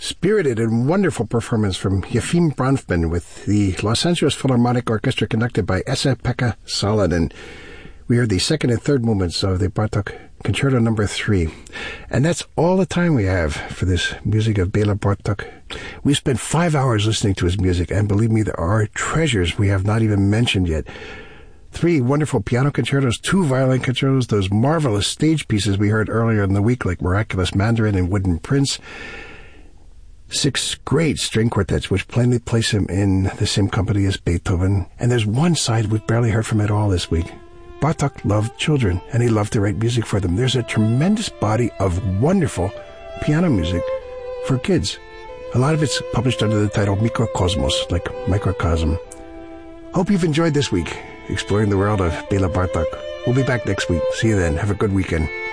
Spirited and wonderful performance from Yefim Bronfman with the Los Angeles Philharmonic Orchestra conducted by Esa-Pekka Salonen. We heard the second and third movements of the Bartók Concerto No. 3. And that's all the time we have for this music of Béla Bartók. We spent 5 hours listening to his music, and believe me, there are treasures we have not even mentioned yet. 3 wonderful piano concertos, 2 violin concertos, those marvelous stage pieces we heard earlier in the week like Miraculous Mandarin and Wooden Prince. 6 great string quartets, which plainly place him in the same company as Beethoven. And there's one side we've barely heard from at all this week. Bartók loved children, and he loved to write music for them. There's a tremendous body of wonderful piano music for kids. A lot of it's published under the title Mikrokosmos, like microcosm. Hope you've enjoyed this week, exploring the world of Béla Bartók. We'll be back next week. See you then. Have a good weekend.